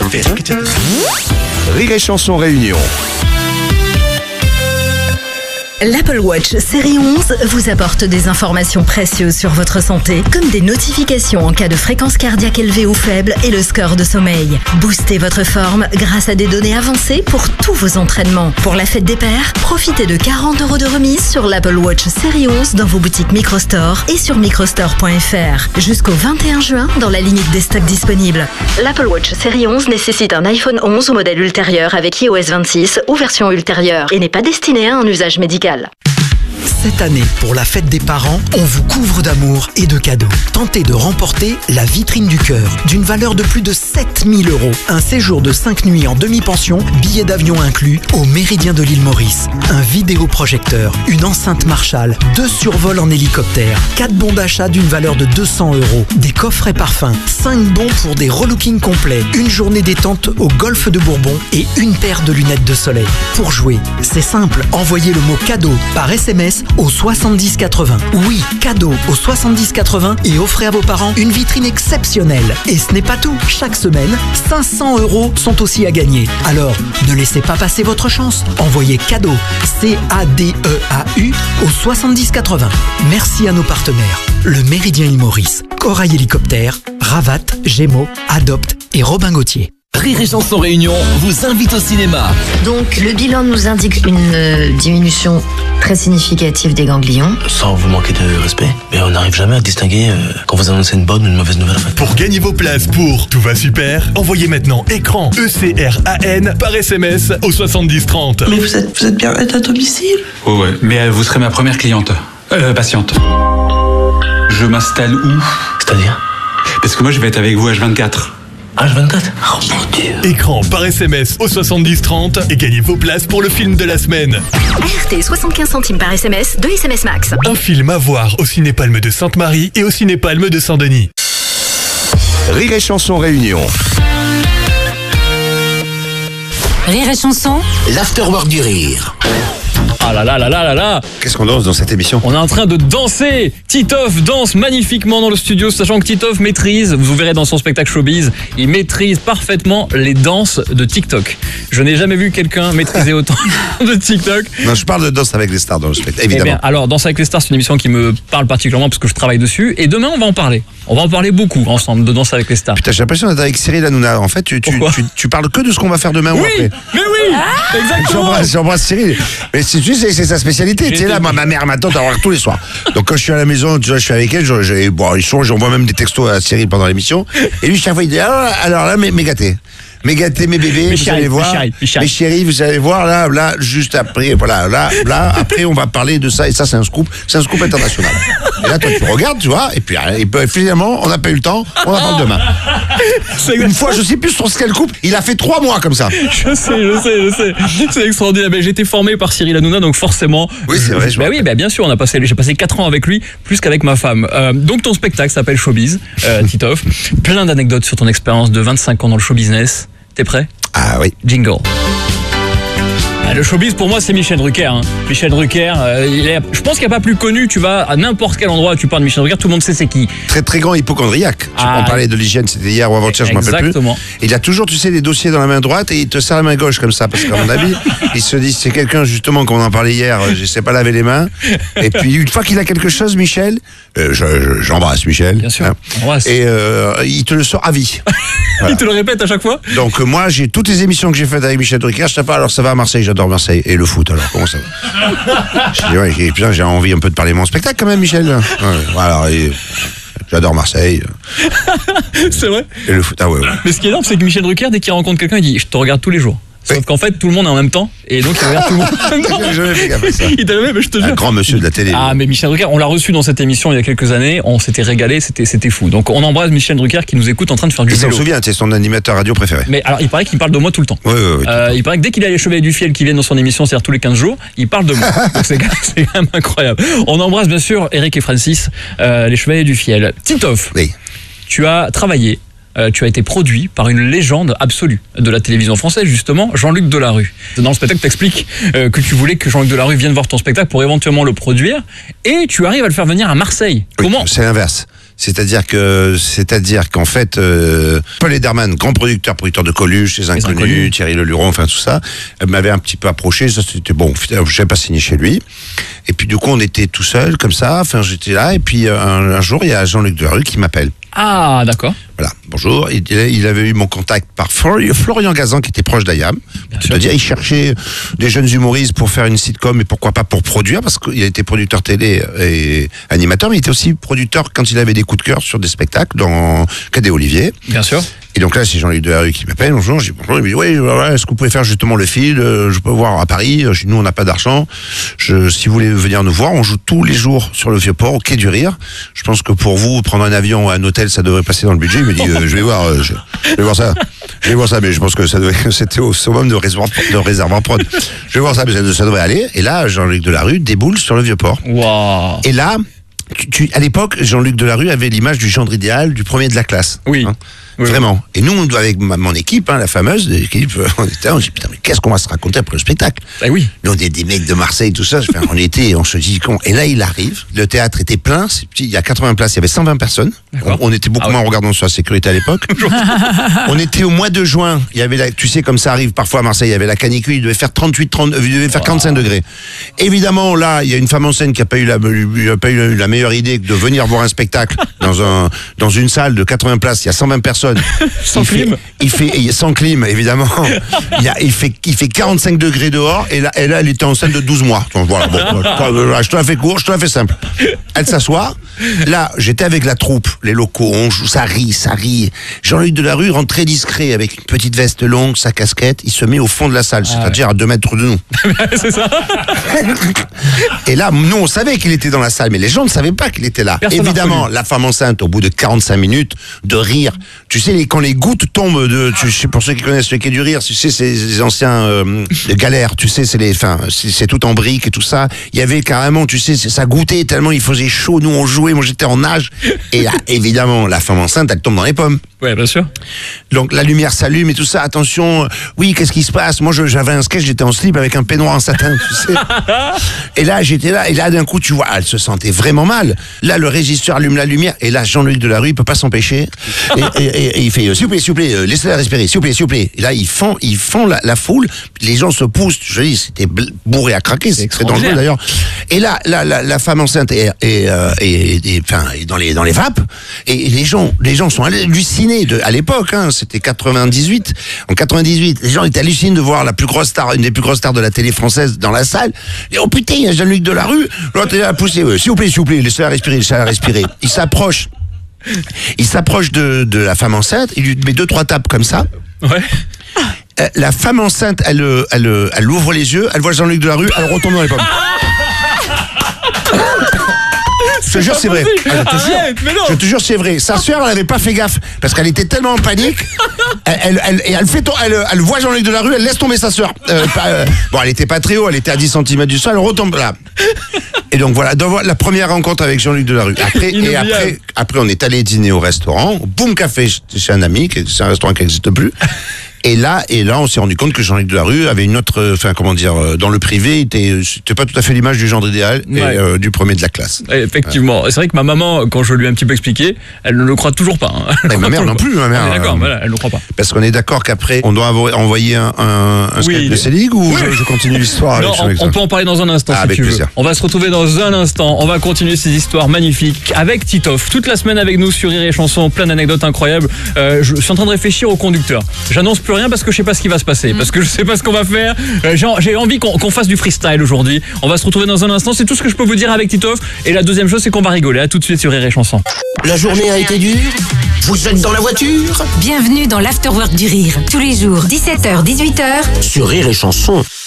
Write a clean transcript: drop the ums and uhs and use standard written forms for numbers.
Rire et Chanson Réunion. L'Apple Watch série 11 vous apporte des informations précieuses sur votre santé, comme des notifications en cas de fréquence cardiaque élevée ou faible et le score de sommeil. Boostez votre forme grâce à des données avancées pour tous vos entraînements. Pour la fête des pères, profitez de 40 € de remise sur l'Apple Watch série 11 dans vos boutiques Microstore et sur microstore.fr. Jusqu'au 21 juin dans la limite des stocks disponibles. L'Apple Watch série 11 nécessite un iPhone 11 ou modèle ultérieur avec iOS 26 ou version ultérieure et n'est pas destiné à un usage médical. Cette année, pour la fête des parents, on vous couvre d'amour et de cadeaux. Tentez de remporter la vitrine du cœur, d'une valeur de plus de 7 000 €. Un séjour de 5 nuits en demi-pension, billets d'avion inclus, au Méridien de l'île Maurice. Un vidéoprojecteur, une enceinte Marshall, 2 survols en hélicoptère, 4 bons d'achat d'une valeur de 200 €, des coffrets parfums, 5 bons pour des relookings complets, une journée détente au golfe de Bourbon et une paire de lunettes de soleil. Pour jouer, c'est simple, envoyez le mot cadeau par SMS au 70 80. Oui, cadeau au 70 80 et offrez à vos parents une vitrine exceptionnelle. Et ce n'est pas tout. Chaque semaine, 500 € sont aussi à gagner. Alors, ne laissez pas passer votre chance. Envoyez cadeau, CADEAU au 70 80. Merci à nos partenaires. Le Méridien Île Maurice, Corail Hélicoptère, Ravat, Gémeaux, Adopt et Robin Gauthier. Rire et Chanson Réunion vous invite au cinéma. Donc le bilan nous indique une diminution très significative des ganglions. Sans vous manquer de respect, mais on n'arrive jamais à distinguer quand vous annoncez une bonne ou une mauvaise nouvelle en fait. Pour gagner vos places pour Tout va super, envoyez maintenant écran ECRAN par SMS au 70 30. Mais vous êtes bien à domicile? Ouais, mais vous serez ma première cliente. Patiente. Je m'installe où? C'est-à-dire? Parce que moi je vais être avec vous H24. H24? Oh mon Dieu. Écran par SMS au 70 30 et gagnez vos places pour le film de la semaine. ART 75 centimes par SMS, 2 SMS max. Un film à voir au Cinépalme de Sainte-Marie et au Cinépalme de Saint-Denis. Rire et Chanson Réunion. Rire et Chanson, L'afterwork du rire. Ah là là là là là là. Qu'est-ce qu'on danse dans cette émission? On est en train de danser. Titoff danse magnifiquement dans le studio, sachant que Titoff maîtrise, vous verrez dans son spectacle Showbiz, il maîtrise parfaitement les danses de TikTok. Je n'ai jamais vu quelqu'un maîtriser autant de TikTok. Non, je parle de Danse avec les stars dans le spectacle, évidemment. Eh bien, alors, Danse avec les stars, c'est une émission qui me parle particulièrement parce que je travaille dessus. Et demain, on va en parler. On va en parler beaucoup ensemble de Danse avec les stars. Putain, j'ai l'impression d'être avec Cyril Hanouna. En fait, tu parles que de ce qu'on va faire demain ou après. Mais oui, exactement. J'embrasse Cyril. Mais tu sais, c'est sa spécialité. Tu sais, là, moi, ma mère m'attend à voir tous les soirs. Donc, quand je suis à la maison, tu vois, je suis avec elle, j'envoie même des textos à Cyril pendant l'émission. Et lui, chaque fois, il dit, alors là, mes gâtés. Mes gâtés, mes bébés, vous allez voir. Mes chéris, vous allez voir, là, juste après, voilà, là, après, on va parler de ça, et ça, c'est un scoop international. Et là, toi, tu regardes, tu vois, et puis, finalement, on n'a pas eu le temps, on en parle demain. Une fois, je sais plus sur quel couple, il a fait 3 mois comme ça. Je sais. C'est extraordinaire. J'ai été formé par Cyril Hanouna, donc forcément. Oui, c'est vrai. Oui, bien sûr, j'ai passé 4 ans avec lui, plus qu'avec ma femme. Donc, ton spectacle s'appelle Showbiz, Titoff. Plein d'anecdotes sur ton expérience de 25 ans dans le show business. T'es prêt? Ah oui. Jingle. Le showbiz pour moi c'est Michel Drucker. Michel Drucker, je pense qu'il n'y a pas plus connu, tu vas à n'importe quel endroit, tu parles de Michel Drucker, tout le monde sait c'est qui. Très très grand hypochondriaque. On parlait de l'hygiène, c'était hier ou avant-hier, je ne me rappelle plus. Exactement. Il a toujours, tu sais, des dossiers dans la main droite et il te serre la main gauche comme ça, parce qu'à mon avis, il se dit c'est quelqu'un justement, comme on en parlait hier, je ne sais pas laver les mains. Et puis une fois qu'il a quelque chose, Michel, j'embrasse Michel. Bien sûr. Et il te le sort à vie. Voilà. Il te le répète à chaque fois. Donc moi, j'ai toutes les émissions que j'ai faites avec Michel Drucker, je sais pas, alors ça va à Marseille, j'adore Marseille. Et le foot, alors, comment ça va? Je dis, putain, j'ai envie un peu de parler de mon spectacle quand même, Michel. Voilà, j'adore Marseille. C'est vrai. Et le foot, ouais. Mais ce qui est énorme, c'est que Michel Drucker, dès qu'il rencontre quelqu'un, il dit, je te regarde tous les jours. Sauf qu'en fait, tout le monde est en même temps, et donc il regarde tout le monde en même temps. J'ai jamais fait gaffe à ça. Il t'a jamais, mais je te jure. Un grand monsieur de la télé. Ah, mais Michel Drucker, on l'a reçu dans cette émission il y a quelques années, on s'était régalé, c'était fou. Donc on embrasse Michel Drucker qui nous écoute en train de faire du vélo. Je me souviens, c'est son animateur radio préféré. Mais alors, il paraît qu'il parle de moi tout le temps. Oui. Il paraît que dès qu'il a les Chevaliers du Fiel qui viennent dans son émission, c'est-à-dire tous les 15 jours, il parle de moi. Donc c'est quand même incroyable. On embrasse bien sûr Eric et Francis, les Chevaliers du Fiel. Titoff, oui. Tu as travaillé. Tu as été produit par une légende absolue de la télévision française, justement, Jean-Luc Delarue. Dans le spectacle, tu expliques que tu voulais que Jean-Luc Delarue vienne voir ton spectacle pour éventuellement le produire, et tu arrives à le faire venir à Marseille. Oui, Comment? C'est l'inverse. C'est-à-dire qu'en fait, Paul Ederman, grand producteur de Coluche, Les Inconnus, Thierry Leluron, enfin tout ça, m'avait un petit peu approché. Ça c'était bon, je n'avais pas signé chez lui. Et puis du coup, on était tout seul comme ça. Enfin, j'étais là. Et puis un jour, il y a Jean-Luc Delarue qui m'appelle. Ah, d'accord. Voilà, bonjour. Il avait eu mon contact par Florian Gazan, qui était proche d'Ayam. C'est-à-dire, il cherchait des jeunes humoristes pour faire une sitcom et pourquoi pas pour produire, parce qu'il a été producteur télé et animateur, mais il était aussi producteur quand il avait des coups de cœur sur des spectacles dans Cadet Olivier. Bien sûr. Et donc là, c'est Jean-Luc Delarue qui m'appelle. Bonjour, je dis bonjour. Il me dit, oui, voilà, est-ce que vous pouvez faire justement le fil? Je peux voir à Paris. Nous, on n'a pas d'argent. Si vous voulez venir nous voir, on joue tous les jours sur le Vieux-Port, au Quai du Rire. Je pense que pour vous, prendre un avion ou un hôtel, ça devrait passer dans le budget. Il me dit, je vais voir ça. Je vais voir ça, mais je pense que c'était au summum de Réservoir Prod. Je vais voir ça, mais ça devrait aller. Et là, Jean-Luc Delarue déboule sur le Vieux-Port. Wow. Et là, à l'époque, Jean-Luc Delarue avait l'image du gendre idéal, du premier de la classe. Oui. Hein. Oui, vraiment. Et nous, avec mon équipe, la fameuse équipe, on dit putain, mais qu'est-ce qu'on va se raconter après le spectacle? Oui. Nous, on est des mecs de Marseille, tout ça. On se dit comment. Et là, il arrive. Le théâtre était plein. Il y a 80 places. Il y avait 120 personnes. On était beaucoup moins en regardant sur la sécurité à l'époque. On était au mois de juin. Il y avait tu sais, comme ça arrive parfois à Marseille, il y avait la canicule. Il devait faire 45 degrés. Évidemment, là, il y a une femme en scène qui n'a pas eu la meilleure idée que de venir voir un spectacle dans une salle de 80 places. Il y a 120 personnes. Sans clim. Sans clim, évidemment. Il fait 45 degrés dehors et là, elle était enceinte de 12 mois. Donc voilà, je te la fais court, je te la fais simple. Elle s'assoit. Là, j'étais avec la troupe, les locaux, on joue, ça rit. Jean-Luc Delarue rentre très discret avec une petite veste longue, sa casquette, il se met au fond de la salle, c'est-à-dire à 2 mètres de nous. C'est ça. Et là, nous, on savait qu'il était dans la salle, mais les gens ne savaient pas qu'il était là. Évidemment, la femme enceinte, au bout de 45 minutes de rire, tu sais, quand les gouttes tombent pour ceux qui connaissent le Quai du Rire, tu sais, c'est les anciens galères, tu sais, c'est tout en briques et tout ça. Il y avait carrément, tu sais, ça goûtait tellement il faisait chaud, nous on jouait, moi j'étais en nage. Et là, évidemment, la femme enceinte, elle tombe dans les pommes. Ouais, bien sûr. Donc la lumière s'allume et tout ça, attention, oui, qu'est-ce qui se passe? Moi j'avais un sketch, j'étais en slip avec un peignoir en satin, tu sais. Et là, j'étais là, et là d'un coup, tu vois, elle se sentait vraiment mal. Là, le régisseur allume la lumière, et là, Jean-Luc Delarue, il peut pas s'empêcher. Et il fait, s'il vous plaît, laissez-la respirer, s'il vous plaît. Et là, ils font la foule, les gens se poussent, je dis, c'était bourré à craquer, c'est très dangereux d'ailleurs. Et là, la femme enceinte est dans les vapes, et les gens sont hallucinés à l'époque, c'était 98. En 98, les gens étaient hallucinés de voir une des plus grosses stars de la télé française dans la salle. Et oh putain, il y a Jean-Luc Delarue. L'autre est à pousser, s'il vous plaît, laissez-la respirer. Il s'approche de la femme enceinte, il lui met 2-3 tapes comme ça. Ouais. La femme enceinte, elle ouvre les yeux, elle voit Jean-Luc Delarue, elle retombe dans les pommes. Je te jure, c'est vrai. Je te jure, c'est vrai. Sa sœur, elle avait pas fait gaffe parce qu'elle était tellement en panique. Elle voit Jean-Luc Delarue, elle laisse tomber sa sœur. Bon, elle était pas très haut, elle était à 10 cm du sol, elle retombe là. Et donc voilà, la première rencontre avec Jean-Luc Delarue. Après, on est allé dîner au restaurant. Boum Café chez un ami, c'est un restaurant qui n'existe plus. Et là, on s'est rendu compte que Jean-Luc Delarue avait une autre, dans le privé, c'était pas tout à fait l'image du genre idéal et du premier de la classe. Effectivement. C'est vrai que ma maman, quand je lui ai un petit peu expliqué, elle ne le croit toujours pas. Et ma mère non plus, ma mère. D'accord, voilà, elle ne le croit pas. Parce qu'on est d'accord qu'après, on doit envoyer un Skype de Célig ou je continue l'histoire? Non, on peut en parler dans un instant si tu veux. On va se retrouver dans un instant. On va continuer ces histoires magnifiques avec Titoff. Toute la semaine avec nous sur Rire et Chanson, plein d'anecdotes incroyables. Je suis en train de réfléchir au conducteur. J'annonce plus rien parce que je sais pas ce qui va se passer, parce que je sais pas ce qu'on va faire. J'ai envie qu'on fasse du freestyle aujourd'hui. On va se retrouver dans un instant, c'est tout ce que je peux vous dire avec Titoff. Et la deuxième chose, c'est qu'on va rigoler. À tout de suite sur Rire et Chanson. La journée a été dure? Vous êtes dans la voiture? Bienvenue dans l'Afterwork du Rire. Tous les jours, 17h, 18h. Sur Rire et Chanson.